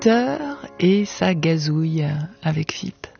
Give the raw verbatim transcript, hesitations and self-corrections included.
huit heures et ça gazouille avec F I P.